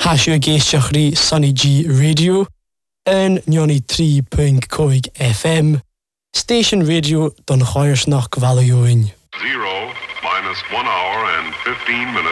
Tasio Geishiachri Sunny G Radio and Nyoni 3.5 FM. Station Radio Don Choyersnach Gvalioin. 0 minus 1 hour and 15 minutes.